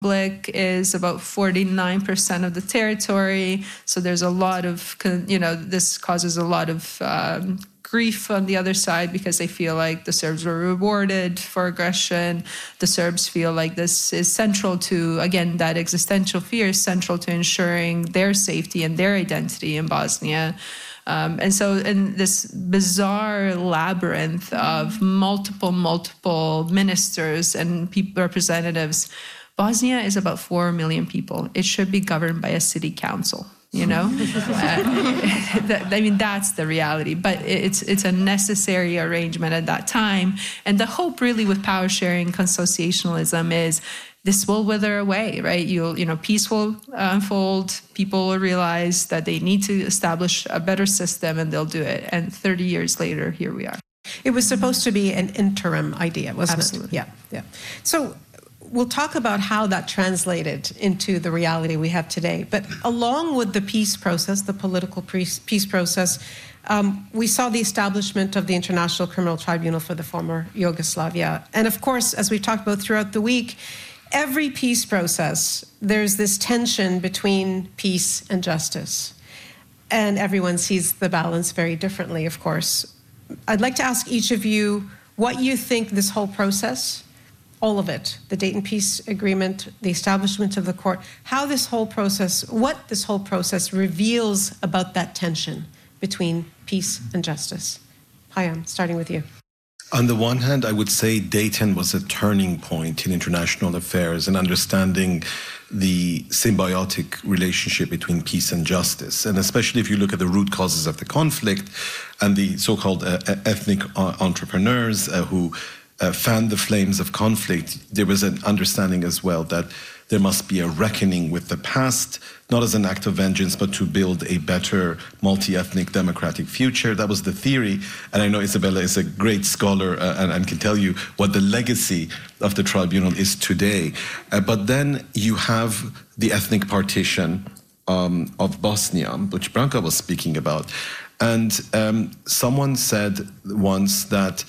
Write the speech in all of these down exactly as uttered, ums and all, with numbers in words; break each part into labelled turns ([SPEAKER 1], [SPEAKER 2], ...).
[SPEAKER 1] Republic is about forty-nine percent of the territory. So there's a lot of, you know, this causes a lot of um, grief on the other side because they feel like the Serbs were rewarded for aggression. The Serbs feel like this is central to, again, that existential fear is central to ensuring their safety and their identity in Bosnia. Um, and so in this bizarre labyrinth of multiple, multiple ministers and pe- representatives, Bosnia is about four million people. It should be governed by a city council, you know? uh, that, I mean, that's the reality. But it's it's a necessary arrangement at that time. And the hope really with power sharing consociationalism is this will wither away, right? You'll, you know, peace will unfold. People will realize that they need to establish a better system and they'll do it. And thirty years later, here we are.
[SPEAKER 2] It was supposed to be an interim idea, wasn't
[SPEAKER 1] Absolutely.
[SPEAKER 2] it? Yeah, yeah. So we'll talk about how that translated into the reality we have today. But along with the peace process, the political peace process, um, we saw the establishment of the International Criminal Tribunal for the former Yugoslavia. And of course, as we talked about throughout the week, every peace process, there's this tension between peace and justice. And everyone sees the balance very differently, of course. I'd like to ask each of you what you think this whole process, all of it, the Dayton Peace Agreement, the establishment of the court, how this whole process, what this whole process reveals about that tension between peace and justice. Payam, starting with you.
[SPEAKER 3] On the one hand, I would say Dayton was a turning point in international affairs and understanding the symbiotic relationship between peace and justice. And especially if you look at the root causes of the conflict and the so-called uh, ethnic uh, entrepreneurs uh, who uh, fanned the flames of conflict, there was an understanding as well that there must be a reckoning with the past, not as an act of vengeance, but to build a better multi-ethnic democratic future. That was the theory. And I know Isabella is a great scholar uh, and, and can tell you what the legacy of the tribunal is today. Uh, but then you have the ethnic partition um, of Bosnia, which Branka was speaking about. And um, someone said once that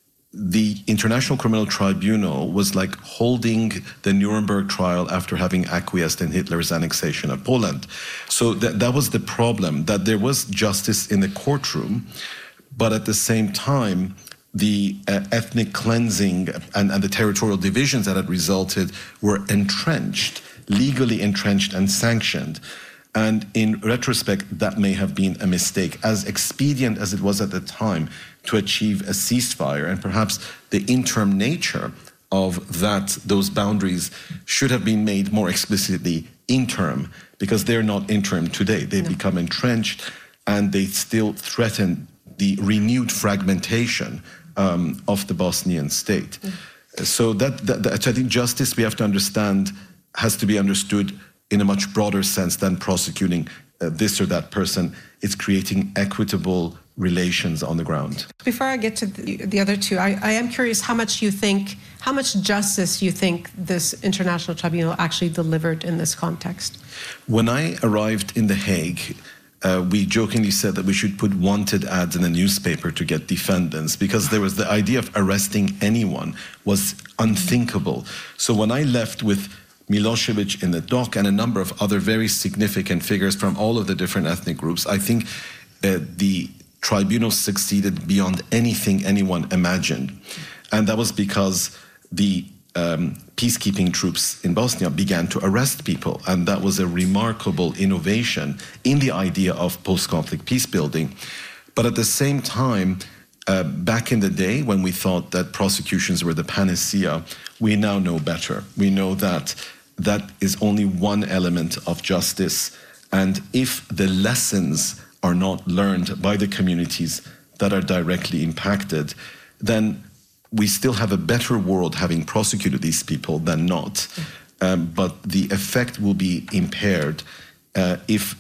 [SPEAKER 3] the International Criminal Tribunal was like holding the Nuremberg trial after having acquiesced in Hitler's annexation of Poland. So that, that was the problem, that there was justice in the courtroom, but at the same time, the uh, ethnic cleansing and, and the territorial divisions that had resulted were entrenched, legally entrenched and sanctioned. And in retrospect, that may have been a mistake, as expedient as it was at the time to achieve a ceasefire, and perhaps the interim nature of that, those boundaries should have been made more explicitly interim, because they're not interim today. They no. become entrenched, and they still threaten the renewed fragmentation um, of the Bosnian state. Mm. So that, that, that, I think justice, we have to understand, has to be understood in a much broader sense than prosecuting uh, this or that person. It's creating equitable relations on the ground.
[SPEAKER 2] Before I get to the, the other two, I, I am curious how much you think, how much justice you think this International Tribunal actually delivered in this context?
[SPEAKER 3] When I arrived in The Hague, uh, we jokingly said that we should put wanted ads in the newspaper to get defendants, because there was the idea of arresting anyone was unthinkable. So when I left with Milosevic in the dock and a number of other very significant figures from all of the different ethnic groups, I think uh, the tribunal succeeded beyond anything anyone imagined. And that was because the um, peacekeeping troops in Bosnia began to arrest people. And that was a remarkable innovation in the idea of post-conflict peace building. But at the same time, uh, back in the day when we thought that prosecutions were the panacea, we now know better. We know that that is only one element of justice. And if the lessons are not learned by the communities that are directly impacted, then we still have a better world having prosecuted these people than not. Um, but the effect will be impaired uh, if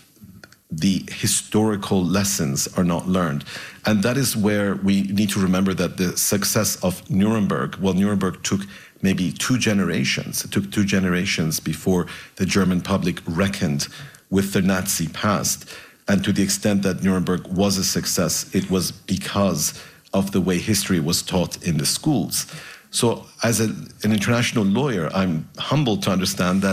[SPEAKER 3] the historical lessons are not learned. And that is where we need to remember that the success of Nuremberg, well, Nuremberg took maybe two generations. It took two generations before the German public reckoned with the Nazi past. And to the extent that Nuremberg was a success, it was because of the way history was taught in the schools. So as a, an international lawyer, I'm humbled to understand that